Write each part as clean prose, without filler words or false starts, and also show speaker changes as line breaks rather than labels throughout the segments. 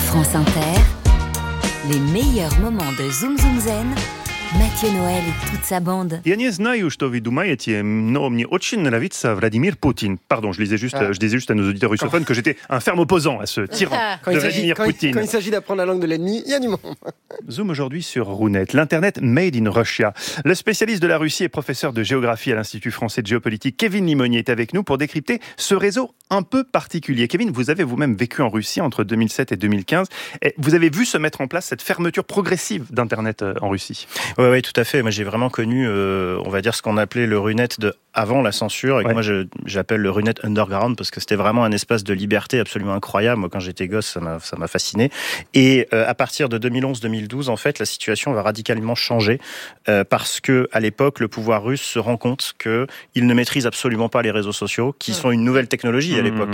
France Inter, les meilleurs moments de Zoom Zoom Zen, Mathieu Noël et toute sa bande.
Я не знаю, что вы думаете, но мне очень нравится Владимир Poutine. Pardon, je disais juste à nos auditeurs russophones que j'étais un ferme opposant à ce tyran de Vladimir Poutine.
Quand il s'agit d'apprendre la langue de l'ennemi, il y a du monde.
Zoom aujourd'hui sur Runet, l'Internet made in Russia. Le spécialiste de la Russie et professeur de géographie à l'Institut français de géopolitique, Kevin Limonier, est avec nous pour décrypter ce réseau un peu particulier. Kevin, vous avez vous-même vécu en Russie entre 2007 et 2015. Et vous avez vu se mettre en place cette fermeture progressive d'Internet en Russie.
Oui, tout à fait. Moi, j'ai vraiment connu, on va dire, ce qu'on appelait le Runet de avant la censure, et que moi, j'appelle le Runet Underground, parce que c'était vraiment un espace de liberté absolument incroyable. Moi, quand j'étais gosse, ça m'a fasciné. Et à partir de 2011-2012, en fait, la situation va radicalement changer, parce que à l'époque, le pouvoir russe se rend compte qu'il ne maîtrise absolument pas les réseaux sociaux, qui sont une nouvelle technologie à l'époque.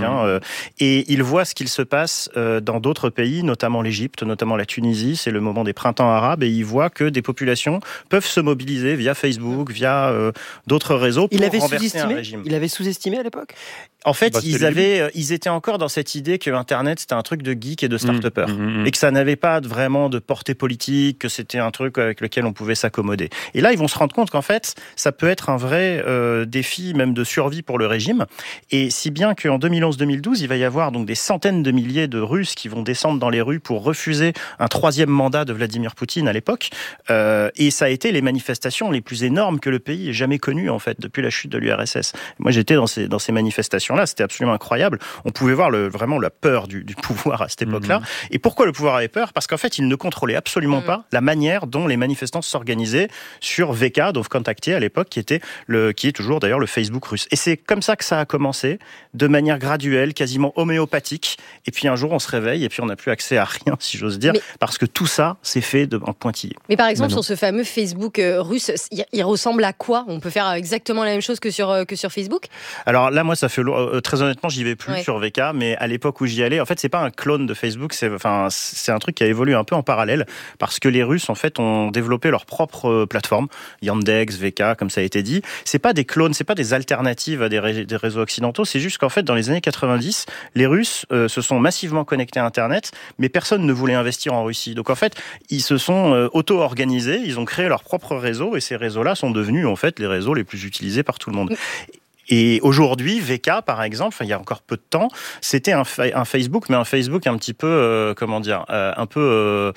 Et il voit ce qu'il se passe dans d'autres pays, notamment l'Égypte, notamment la Tunisie. C'est le moment des printemps arabes, et il voit que des populations peuvent se mobiliser via Facebook, via d'autres réseaux pour renverser un régime.
Il avait sous-estimé à l'époque ?
En fait, ils étaient encore dans cette idée que Internet, c'était un truc de geek et de start-upers. Et que ça n'avait pas vraiment de portée politique, que c'était un truc avec lequel on pouvait s'accommoder. Et là, ils vont se rendre compte qu'en fait, ça peut être un vrai défi, même de survie pour le régime. Et si bien qu'en 2011-2012, il va y avoir donc des centaines de milliers de Russes qui vont descendre dans les rues pour refuser un troisième mandat de Vladimir Poutine à l'époque. Et ça a été les manifestations les plus énormes que le pays ait jamais connues, en fait, depuis la chute de l'URSS. Moi, j'étais dans ces manifestations-là, c'était absolument incroyable. On pouvait voir vraiment la peur du pouvoir à cette époque-là. Et pourquoi le pouvoir avait peur ? Parce qu'en fait, il ne contrôlait absolument pas la manière dont les manifestants s'organisaient sur VK, donc Contacté à l'époque, qui est toujours d'ailleurs le Facebook russe. Et c'est comme ça que ça a commencé, de manière graduelle, quasiment homéopathique. Et puis un jour, on se réveille et puis on n'a plus accès à rien, si j'ose dire, parce que tout ça, c'est fait en pointillé.
Mais par exemple, sur ce fameux Facebook russe, il ressemble à quoi ? On peut faire exactement la même chose que sur Facebook ?
Alors là, moi, ça fait très honnêtement, j'y vais plus sur VK, mais à l'époque où j'y allais, en fait, c'est pas un clone de Facebook, c'est un truc qui a évolué un peu en parallèle, parce que les Russes, en fait, ont développé leur propre plateforme, Yandex, VK, comme ça a été dit. C'est pas des clones, c'est pas des alternatives à des réseaux occidentaux, c'est juste qu'en fait, dans les années 90, les Russes se sont massivement connectés à Internet, mais personne ne voulait investir en Russie. Donc en fait, ils se sont auto-organisés, ils ont créé leur propre réseau, et ces réseaux-là sont devenus, en fait, les réseaux les plus utilisés par tout le monde. Et aujourd'hui, VK, par exemple, il y a encore peu de temps, c'était un Facebook, mais un Facebook un petit peu, un peu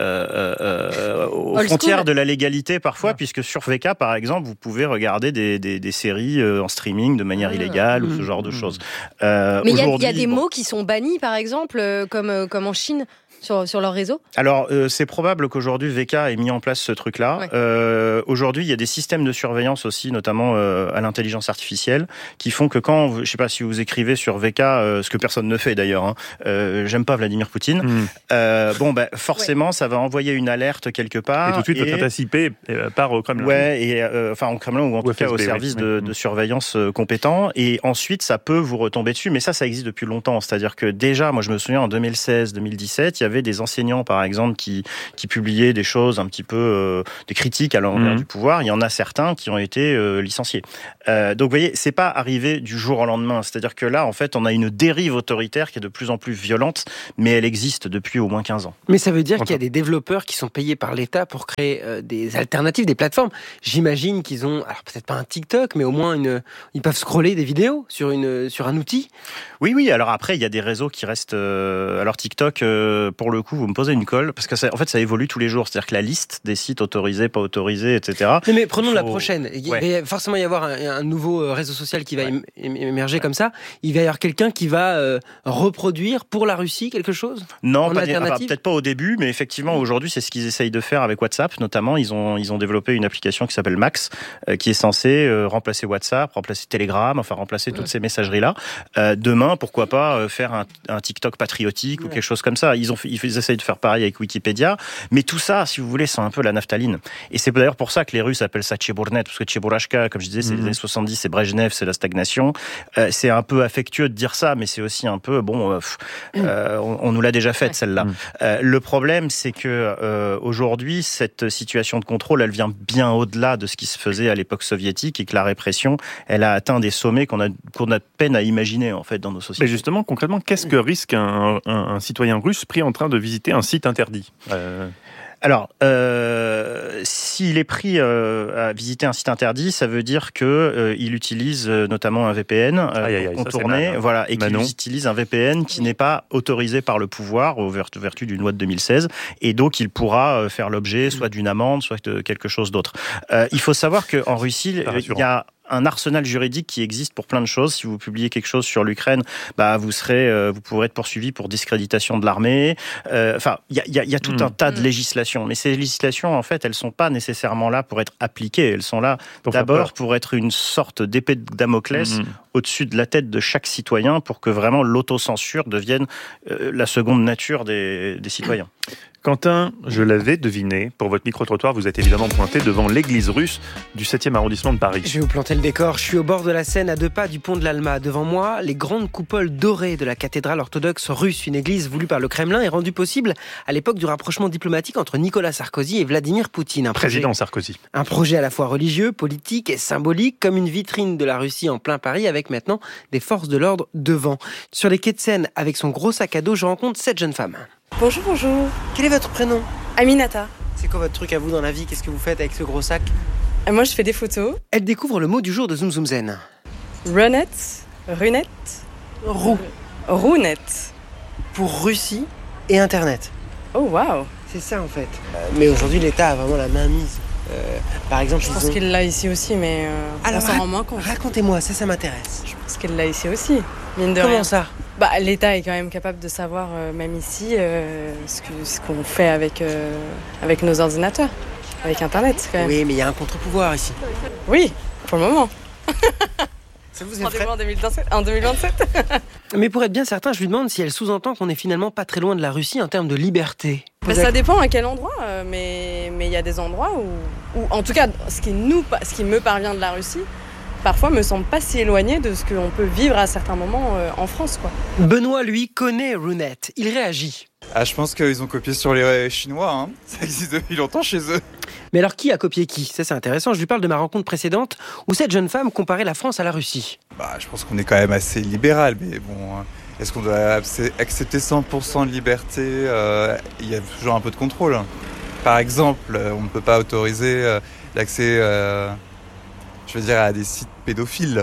aux frontières de la légalité parfois, puisque sur VK, par exemple, vous pouvez regarder des séries en streaming de manière illégale ou ce genre de choses.
Mais il y a des mots qui sont bannis, par exemple, comme en Chine. Sur leur réseau ? Alors,
c'est probable qu'aujourd'hui, VK ait mis en place ce truc-là. Aujourd'hui, il y a des systèmes de surveillance aussi, notamment à l'intelligence artificielle, qui font que quand, je sais pas si vous écrivez sur VK, ce que personne ne fait d'ailleurs, j'aime pas Vladimir Poutine, forcément, ça va envoyer une alerte quelque part.
Et tout de suite, votre adresse IP part au Kremlin.
Au Kremlin ou en tout cas au service de surveillance compétent. Et ensuite, ça peut vous retomber dessus. Mais ça existe depuis longtemps. C'est-à-dire que déjà, moi, je me souviens en 2016-2017, il y avait des enseignants, par exemple, qui publiaient des choses un petit peu, des critiques à l'envers du pouvoir. Il y en a certains qui ont été licenciés. Donc, vous voyez, c'est pas arrivé du jour au lendemain. C'est-à-dire que là, en fait, on a une dérive autoritaire qui est de plus en plus violente, mais elle existe depuis au moins 15 ans.
Mais ça veut dire qu'il y a des développeurs qui sont payés par l'État pour créer des alternatives, des plateformes. J'imagine qu'ils ont, alors peut-être pas un TikTok, mais au moins ils peuvent scroller des vidéos sur un outil.
Oui. Alors après, il y a des réseaux qui restent. Alors TikTok, pour le coup, vous me posez une colle, parce que ça évolue tous les jours. C'est-à-dire que la liste des sites autorisés, pas autorisés, etc.
Mais prenons la prochaine. Il va forcément y avoir un nouveau réseau social qui va émerger comme ça. Il va y avoir quelqu'un qui va reproduire pour la Russie quelque chose ?
Non, peut-être pas au début, mais effectivement, aujourd'hui, c'est ce qu'ils essayent de faire avec WhatsApp. Notamment, ils ont développé une application qui s'appelle Max, qui est censée remplacer WhatsApp, remplacer Telegram, remplacer toutes ces messageries-là. Demain, pourquoi pas faire un TikTok patriotique ou quelque chose comme ça. Ils essayent de faire pareil avec Wikipédia, mais tout ça, si vous voulez, c'est un peu la naphtaline. Et c'est d'ailleurs pour ça que les Russes appellent ça Tcheburnet, parce que Tcheburashka, comme je disais, c'est les années 70, c'est Brejnev Genève, c'est la stagnation. C'est un peu affectueux de dire ça, mais c'est aussi un peu on nous l'a déjà faite celle-là. Le problème, c'est que aujourd'hui, cette situation de contrôle, elle vient bien au-delà de ce qui se faisait à l'époque soviétique et que la répression, elle a atteint des sommets qu'on a peine à imaginer en fait dans nos sociétés.
Mais justement, concrètement, qu'est-ce que risque un citoyen russe pris en train de visiter un site interdit ?
Alors, s'il est pris à visiter un site interdit, ça veut dire qu'il utilise notamment un VPN pour contourner, et qu'il utilise un VPN qui n'est pas autorisé par le pouvoir au vertu d'une loi de 2016, et donc il pourra faire l'objet soit d'une amende, soit de quelque chose d'autre. Il faut savoir qu'en Russie, il y a un arsenal juridique qui existe pour plein de choses. Si vous publiez quelque chose sur l'Ukraine, vous pourrez être poursuivi pour discréditation de l'armée. Il y a tout un tas de législations. Mais ces législations, en fait, elles sont pas nécessairement là pour être appliquées. Elles sont là d'abord pour être une sorte d'épée de Damoclès au-dessus de la tête de chaque citoyen pour que vraiment l'autocensure devienne la seconde nature des citoyens.
Quentin, je l'avais deviné, pour votre micro-trottoir, vous êtes évidemment pointé devant l'église russe du 7e arrondissement de Paris.
Je vais vous planter le décor. Je suis au bord de la Seine, à 2 pas du pont de l'Alma. Devant moi, les grandes coupoles dorées de la cathédrale orthodoxe russe, une église voulue par le Kremlin et rendue possible à l'époque du rapprochement diplomatique entre Nicolas Sarkozy et Vladimir Poutine.
Président Sarkozy.
Un projet à la fois religieux, politique et symbolique, comme une vitrine de la Russie en plein Paris, avec maintenant des forces de l'ordre devant. Sur les quais de Seine, avec son gros sac à dos, je rencontre cette jeune femme.
Bonjour, bonjour.
Quel est votre prénom ?
Aminata.
C'est quoi votre truc à vous dans la vie ? Qu'est-ce que vous faites avec ce gros sac ?
Moi, je fais des photos.
Elle découvre le mot du jour de Zoom Zoom Zen.
Runette. Rounette.
Pour Russie et Internet.
Oh, waouh.
C'est ça en fait. Mais aujourd'hui, l'État a vraiment la main mise. Par exemple,
je pense qu'il l'a ici aussi, mais on s'en rend moins compte.
Racontez-moi, ça m'intéresse.
Je pense qu'elle l'a ici aussi, mine de rien.
Comment ça ?
L'État est quand même capable de savoir, même ici, ce qu'on fait avec nos ordinateurs, avec Internet quand même.
Oui, mais il y a un contre-pouvoir ici.
Oui, pour le moment.
Ça vous
Rendez-vous en 2027.
Mais pour être bien certain, je lui demande si elle sous-entend qu'on n'est finalement pas très loin de la Russie en termes de liberté.
Ça dépend à quel endroit, mais il y a des endroits où en tout cas, ce qui me parvient de la Russie, parfois me semble pas si éloigné de ce qu'on peut vivre à certains moments en France, quoi.
Benoît, lui, connaît Rounette. Il réagit.
Je pense qu'ils ont copié sur les Chinois, hein. Ça existe depuis longtemps chez eux.
Mais alors, qui a copié qui ? Ça, c'est intéressant. Je lui parle de ma rencontre précédente où cette jeune femme comparait la France à la Russie.
Je pense qu'on est quand même assez libéral, mais bon, est-ce qu'on doit accepter 100% de liberté ? Il y a toujours un peu de contrôle. Par exemple, on ne peut pas autoriser l'accès, à des sites pédophiles.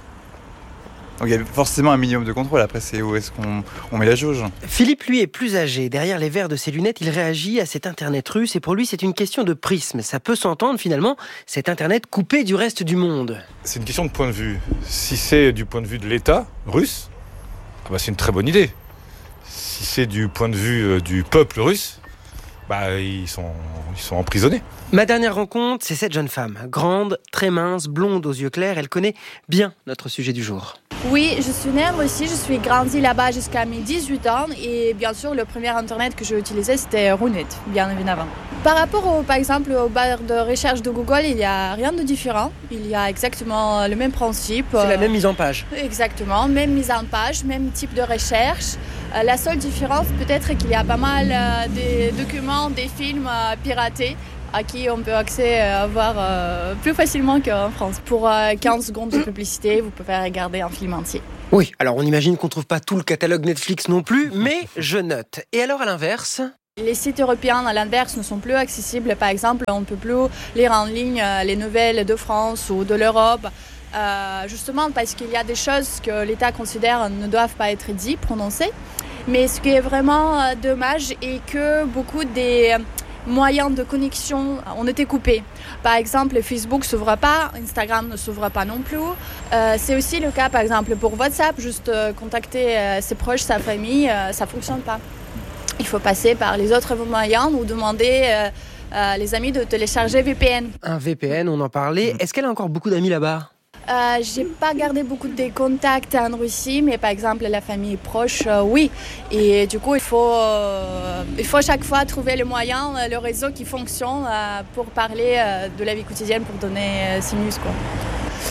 Donc il y a forcément un minimum de contrôle. Après, c'est où est-ce qu'on met la jauge ?
Philippe, lui, est plus âgé. Derrière les verres de ses lunettes, il réagit à cet Internet russe. Et pour lui, c'est une question de prisme. Ça peut s'entendre, finalement, cet Internet coupé du reste du monde.
C'est une question de point de vue. Si c'est du point de vue de l'État russe, c'est une très bonne idée. Si c'est du point de vue du peuple russe, ils sont emprisonnés.
Ma dernière rencontre, c'est cette jeune femme. Grande, très mince, blonde aux yeux clairs. Elle connaît bien notre sujet du jour.
Oui, je suis née en Russie, je suis grandie là-bas jusqu'à mes 18 ans et bien sûr le premier internet que j'ai utilisé c'était Rounette, bien évidemment. Par rapport par exemple aux barres de recherche de Google, il n'y a rien de différent, il y a exactement le même principe.
C'est la même mise en page.
Exactement, même mise en page, même type de recherche. La seule différence peut-être qu'il y a pas mal de documents, des films piratés à qui on peut avoir plus facilement qu'en France. Pour 15 secondes de publicité, vous pouvez regarder un film entier.
Oui, alors on imagine qu'on ne trouve pas tout le catalogue Netflix non plus, mais je note. Et alors à l'inverse ?
Les sites européens, à l'inverse, ne sont plus accessibles. Par exemple, on ne peut plus lire en ligne les nouvelles de France ou de l'Europe. Justement parce qu'il y a des choses que l'État considère ne doivent pas être dites, prononcées. Mais ce qui est vraiment dommage est que beaucoup des moyens de connexion ont été coupés. Par exemple, Facebook ne s'ouvre pas, Instagram ne s'ouvre pas non plus. C'est aussi le cas, par exemple, pour WhatsApp, juste contacter ses proches, sa famille, ça ne fonctionne pas. Il faut passer par les autres moyens ou demander les amis de télécharger VPN.
Un VPN, on en parlait. Est-ce qu'elle a encore beaucoup d'amis là-bas ?
J'ai pas gardé beaucoup de contacts en Russie, mais par exemple la famille proche, oui. Et du coup, il faut à chaque fois trouver le moyen, le réseau qui fonctionne pour parler de la vie quotidienne, pour donner ses news, quoi.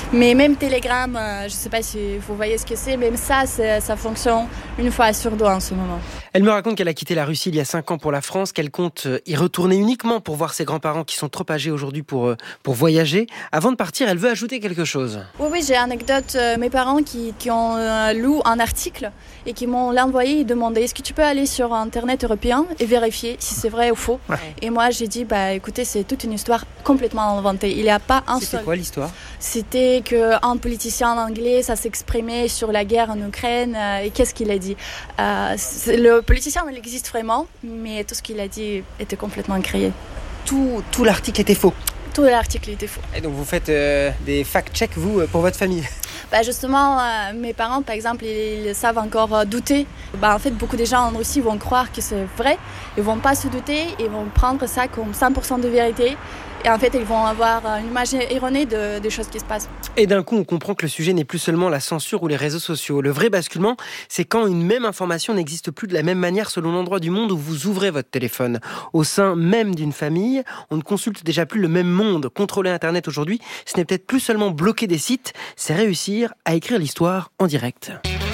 Mais même Telegram, je ne sais pas si vous voyez ce que c'est, même ça fonctionne une fois sur deux en ce moment.
Elle me raconte qu'elle a quitté la Russie il y a 5 ans pour la France, qu'elle compte y retourner uniquement pour voir ses grands-parents qui sont trop âgés aujourd'hui pour voyager. Avant de partir, elle veut ajouter quelque chose.
Oui, j'ai une anecdote. Mes parents qui ont lu un article et qui m'ont envoyé et demandé est-ce que tu peux aller sur Internet européen et vérifier si c'est vrai ou faux. Ouais. Et moi, j'ai dit, écoutez, c'est toute une histoire complètement inventée. Il n'y a pas un seul...
C'était quoi l'histoire ?
C'était qu'un politicien anglais, ça s'exprimait sur la guerre en Ukraine. Et qu'est-ce qu'il a dit ? Le politicien, il existe vraiment, mais tout ce qu'il a dit était complètement créé.
Tout l'article était faux.
Tout l'article était faux.
Et donc vous faites des fact-checks, vous, pour votre famille ?
Justement, mes parents, par exemple, ils savent encore douter. En fait, beaucoup de gens en Russie vont croire que c'est vrai. Ils ne vont pas se douter, ils vont prendre ça comme 100% de vérité. Et en fait, ils vont avoir une image erronée des choses qui se passent.
Et d'un coup, on comprend que le sujet n'est plus seulement la censure ou les réseaux sociaux. Le vrai basculement, c'est quand une même information n'existe plus de la même manière selon l'endroit du monde où vous ouvrez votre téléphone. Au sein même d'une famille, on ne consulte déjà plus le même monde. Contrôler Internet aujourd'hui, ce n'est peut-être plus seulement bloquer des sites, c'est réussir à écrire l'histoire en direct.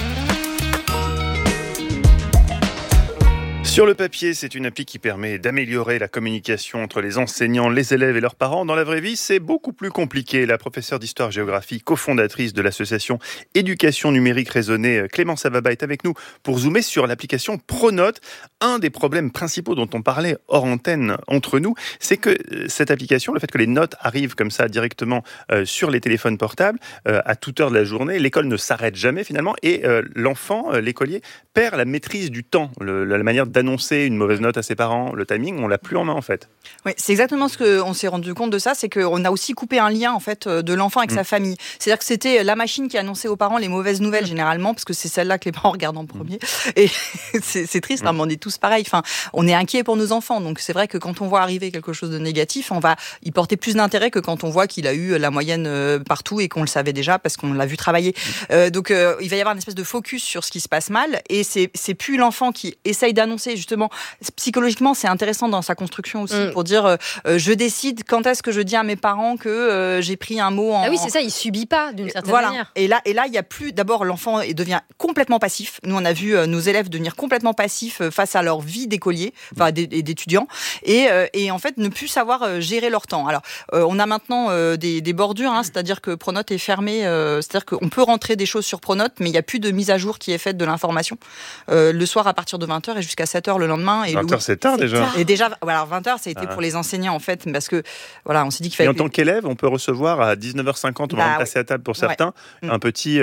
Sur le papier, c'est une appli qui permet d'améliorer la communication entre les enseignants, les élèves et leurs parents. Dans la vraie vie, c'est beaucoup plus compliqué. La professeure d'histoire-géographie, cofondatrice de l'association Éducation numérique raisonnée, Clémence Avaba, est avec nous pour zoomer sur l'application Pronote. Un des problèmes principaux dont on parlait hors antenne entre nous, c'est que cette application, le fait que les notes arrivent comme ça directement sur les téléphones portables, à toute heure de la journée, l'école ne s'arrête jamais finalement et l'enfant, l'écolier, perd la maîtrise du temps, la manière d'annoncer une mauvaise note à ses parents, le timing, on l'a plus en main en fait.
Oui, c'est exactement ce qu'on s'est rendu compte de ça, c'est qu'on a aussi coupé un lien en fait de l'enfant avec sa famille. C'est-à-dire que c'était la machine qui annonçait aux parents les mauvaises nouvelles généralement, parce que c'est celle-là que les parents regardent en premier. Et c'est triste, hein, mais on est tous pareils. Enfin, on est inquiets pour nos enfants, donc c'est vrai que quand on voit arriver quelque chose de négatif, on va y porter plus d'intérêt que quand on voit qu'il a eu la moyenne partout et qu'on le savait déjà parce qu'on l'a vu travailler. Donc il va y avoir une espèce de focus sur ce qui se passe mal, et c'est plus l'enfant qui essaye d'annoncer justement. Psychologiquement, c'est intéressant dans sa construction aussi pour dire je décide quand est-ce que je dis à mes parents que j'ai pris un mot en...
Ah oui, c'est ça, il subit pas d'une certaine manière.
Et là, il y a plus... D'abord, l'enfant devient complètement passif. Nous, on a vu nos élèves devenir complètement passifs face à leur vie d'écolier, enfin d'étudiants, et en fait, ne plus savoir gérer leur temps. Alors, on a maintenant des bordures, hein, c'est-à-dire que Pronote est fermé, c'est-à-dire qu'on peut rentrer des choses sur Pronote, mais il n'y a plus de mise à jour qui est faite de l'information. Le soir, à partir de 20h et jusqu'à 7h le lendemain.
20h, c'est tard déjà.
Et déjà, voilà, 20h, ça a été pour les enseignants en fait, parce que voilà, on s'est dit qu'il fallait.
Et en tant qu'élève, on peut recevoir à 19h50, on va passer à table pour certains, un petit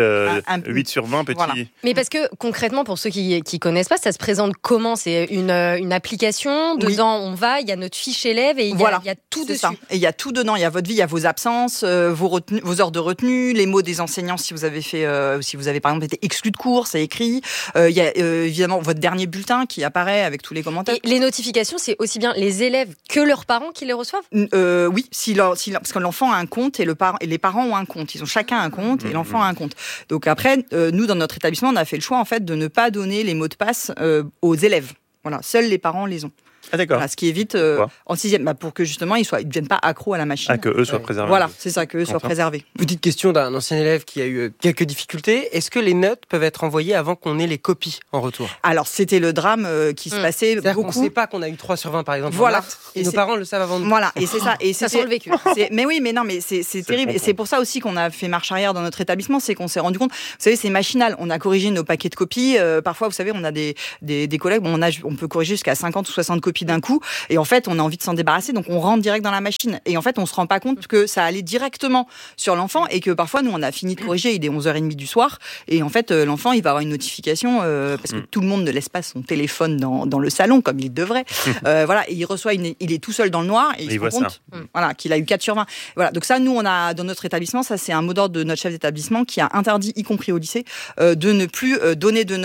8 sur 20, petit. Voilà.
Mais parce que concrètement, pour ceux qui connaissent pas, ça se présente comment ? C'est une application, dedans on va, il y a notre fiche élève et il y a tout dessus. Ça.
Et il y a tout dedans, il y a votre vie, il y a vos absences, vos heures de retenue, les mots des enseignants si vous avez fait, si vous avez par exemple été exclu de cours, c'est écrit. Il y a évidemment votre dernier bulletin qui apparaît avec tous les commentaires.
Et les notifications, c'est aussi bien les élèves que leurs parents qui les reçoivent ?
Oui, parce que l'enfant a un compte et les parents ont un compte. Ils ont chacun un compte et l'enfant a un compte. Donc après, nous, dans notre établissement, on a fait le choix en fait de ne pas donner les mots de passe aux élèves. Voilà, seuls les parents les ont.
Ah d'accord.
Voilà, ce qui évite en 6e, pour que justement ils ne deviennent pas accros à la machine.
Ah, que eux soient préservés.
Voilà, c'est ça, que eux soient préservés.
Petite question d'un ancien élève qui a eu quelques difficultés. Est-ce que les notes peuvent être envoyées avant qu'on ait les copies en retour ?
Alors c'était le drame qui se passait beaucoup.
On ne sait pas qu'on a eu 3 sur 20 par exemple.
Voilà.
Et nos parents le savent avant nous.
Voilà, et c'est ça. Et
ça sent le vécu.
Mais oui, mais non, mais c'est terrible. Et c'est pour ça aussi qu'on a fait marche arrière dans notre établissement, c'est qu'on s'est rendu compte. Vous savez, c'est machinal. On a corrigé nos paquets de copies. Parfois, vous savez, on a des collègues. On peut corriger jusqu'à 50 ou 60 copies d'un coup. Et en fait, on a envie de s'en débarrasser, donc on rentre direct dans la machine. Et en fait, on se rend pas compte que ça allait directement sur l'enfant et que parfois, nous, on a fini de corriger, il est 11h30 du soir. Et en fait, l'enfant, il va avoir une notification parce que tout le monde ne laisse pas son téléphone dans le salon comme il devrait. Voilà, et il reçoit il est tout seul dans le noir et il se rend compte voilà, qu'il a eu 4 sur 20. Voilà, donc ça, nous, on a dans notre établissement, ça, c'est un mot d'ordre de notre chef d'établissement qui a interdit, y compris au lycée, de ne plus donner de notes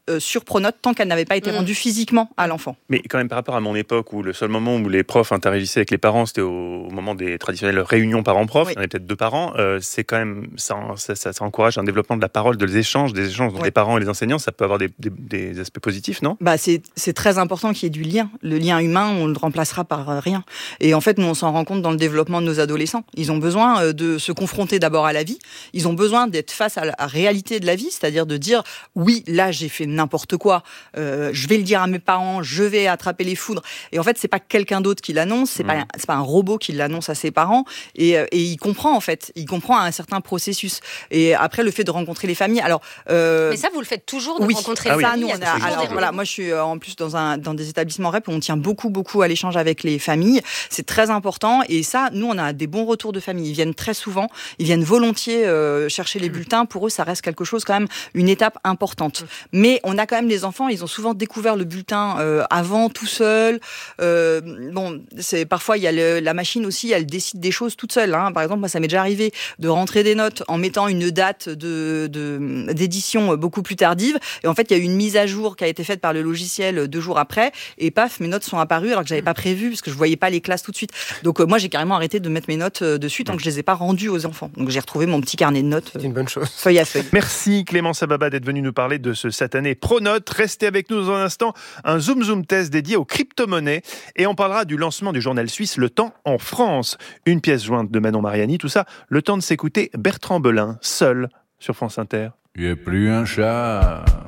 sur Pronote tant qu'elle n'avait pas été rendue physiquement à l'enfant.
Mais quand même par rapport à mon époque où le seul moment où les profs interagissaient avec les parents, c'était au moment des traditionnelles réunions parents-prof, il y en avait peut-être 2 parents, c'est quand même, ça encourage un développement de la parole, des échanges entre les parents et les enseignants, ça peut avoir des aspects positifs, non ?
C'est très important qu'il y ait du lien. Le lien humain, on ne le remplacera par rien. Et en fait, nous, on s'en rend compte dans le développement de nos adolescents. Ils ont besoin de se confronter d'abord à la vie, ils ont besoin d'être face à la réalité de la vie, c'est-à-dire de dire, oui, là, j'ai fait n'importe quoi, je vais le dire à mes parents, je vais attraper les foudres. Et en fait, c'est pas quelqu'un d'autre qui l'annonce, c'est pas un robot qui l'annonce à ses parents, et il comprend en fait, il comprend un certain processus. Et après, le fait de rencontrer les familles, alors
mais ça, vous le faites toujours de rencontrer les familles.
Moi, je suis en plus dans des établissements REP où on tient beaucoup à l'échange avec les familles. C'est très important, et ça, nous, on a des bons retours de famille. Ils viennent très souvent, ils viennent volontiers chercher les bulletins. Pour eux, ça reste quelque chose quand même, une étape importante. Mais on a quand même les enfants, ils ont souvent découvert le bulletin avant, tout seul. Parfois il y a la machine aussi, elle décide des choses toute seule. Par exemple, moi, ça m'est déjà arrivé de rentrer des notes en mettant une date d'édition beaucoup plus tardive. Et en fait, il y a eu une mise à jour qui a été faite par le logiciel 2 jours après. Et paf, mes notes sont apparues alors que j'avais pas prévu parce que je voyais pas les classes tout de suite. Donc moi, j'ai carrément arrêté de mettre mes notes dessus tant que je les ai pas rendues aux enfants. Donc j'ai retrouvé mon petit carnet de notes.
C'est une bonne chose.
Feuille à feuille.
Merci Clémence Ababa d'être venue nous parler de ce satané Pronote. Restez avec nous dans un instant, un Zoom test dédié aux crypto-monnaies et on parlera du lancement du journal suisse Le Temps en France. Une pièce jointe de Manon Mariani, tout ça, le temps de s'écouter Bertrand Belin, seul sur France Inter.
Tu es plus un chat,